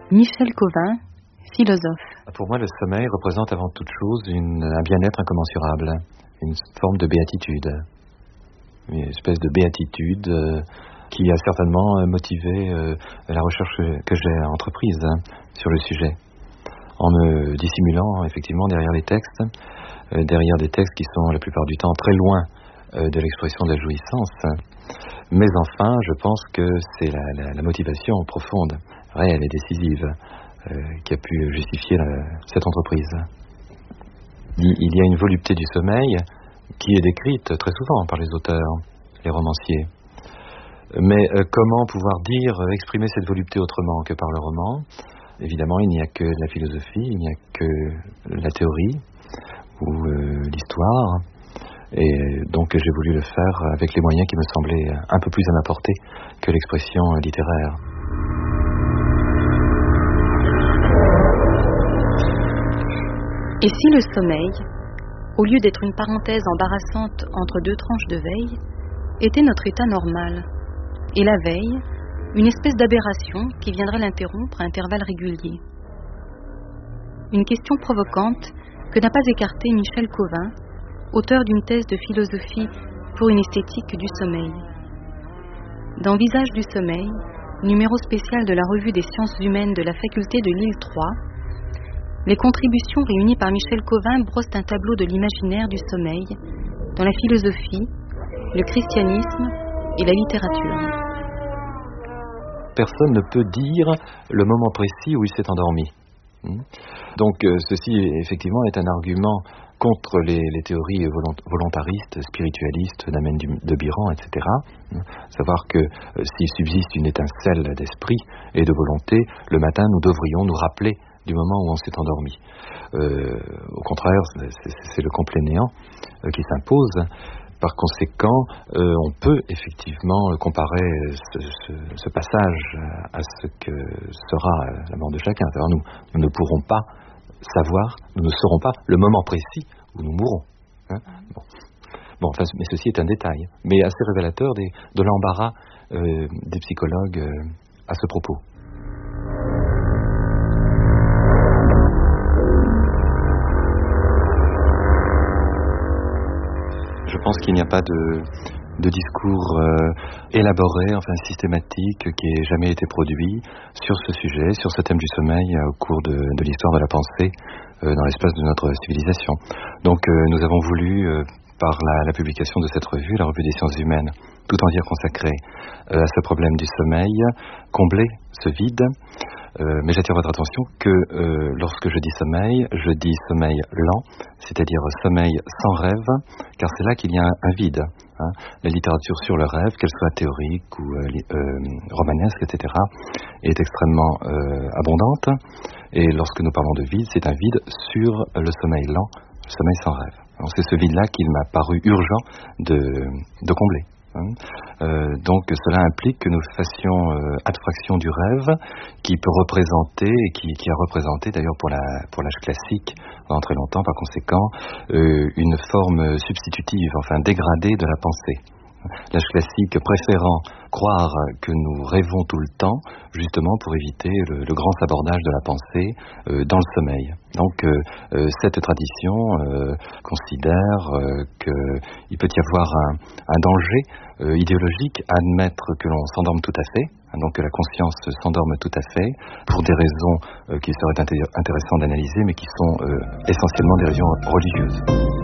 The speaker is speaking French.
Michel Covin, philosophe. Pour moi, le sommeil représente avant toute chose un bien-être incommensurable, une forme de béatitude, une espèce de béatitude qui a certainement motivé la recherche que j'ai entreprise sur le sujet, en me dissimulant effectivement derrière les textes, derrière des textes qui sont la plupart du temps très loin de l'expression de la jouissance. Mais enfin, je pense que c'est la motivation profonde, réelle et décisive, qui a pu justifier cette entreprise. Il y a une volupté du sommeil qui est décrite très souvent par les auteurs, les romanciers. Mais comment pouvoir exprimer cette volupté autrement que par le roman? Évidemment, il n'y a que la philosophie, il n'y a que la théorie ou l'histoire. Et donc j'ai voulu le faire avec les moyens qui me semblaient un peu plus à ma portée que l'expression littéraire. Et si le sommeil, au lieu d'être une parenthèse embarrassante entre deux tranches de veille, était notre état normal, et la veille, une espèce d'aberration qui viendrait l'interrompre à intervalles réguliers? Une question provocante que n'a pas écartée Michel Covin, auteur d'une thèse de philosophie pour une esthétique du sommeil. Dans Visage du sommeil, numéro spécial de la revue des sciences humaines de la faculté de Lille 3, les contributions réunies par Michel Covin brossent un tableau de l'imaginaire du sommeil dans la philosophie, le christianisme et la littérature. Personne ne peut dire le moment précis où il s'est endormi. Donc ceci effectivement est un argument contre les théories volontaristes, spiritualistes d'Amen de Biran, etc. Savoir que s'il subsiste une étincelle d'esprit et de volonté, le matin nous devrions nous rappeler du moment où on s'est endormi. Au contraire, c'est le complet néant qui s'impose. Par conséquent, on peut effectivement comparer ce passage à ce que sera la mort de chacun. C'est-à-dire nous ne pourrons pas savoir, nous ne saurons pas le moment précis où nous mourrons. Mais ceci est un détail, mais assez révélateur de l'embarras des psychologues à ce propos. Je pense qu'il n'y a pas de discours élaboré, systématique, qui ait jamais été produit sur ce sujet, sur ce thème du sommeil au cours de l'histoire de la pensée dans l'espace de notre civilisation. Donc nous avons voulu, par la publication de cette revue, la revue des sciences humaines, tout entière consacrée à ce problème du sommeil, combler ce vide. Mais j'attire votre attention que lorsque je dis sommeil lent, c'est-à-dire sommeil sans rêve, car c'est là qu'il y a un vide. La littérature sur le rêve, qu'elle soit théorique ou romanesque, etc., est extrêmement abondante. Et lorsque nous parlons de vide, c'est un vide sur le sommeil lent, le sommeil sans rêve. Alors c'est ce vide-là qu'il m'a paru urgent de combler. Donc cela implique que nous fassions abstraction du rêve qui peut représenter et qui a représenté d'ailleurs pour l'âge classique pendant très longtemps, par conséquent une forme substitutive, dégradée de la pensée. L'âge classique préférant croire que nous rêvons tout le temps, justement pour éviter le grand sabordage de la pensée dans le sommeil. Donc cette tradition considère qu'il peut y avoir un danger idéologique à admettre que l'on s'endorme tout à fait, donc que la conscience s'endorme tout à fait, pour des raisons qu'il serait intéressant d'analyser, mais qui sont essentiellement des raisons religieuses.